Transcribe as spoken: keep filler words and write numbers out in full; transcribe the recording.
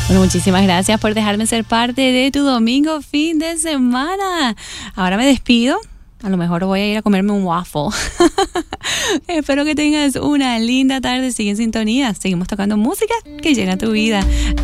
Bueno, muchísimas gracias por dejarme ser parte de tu domingo fin de semana. Ahora me despido. A lo mejor voy a ir a comerme un waffle. Espero que tengas una linda tarde. Sigue en sintonía. Seguimos tocando música que llena tu vida.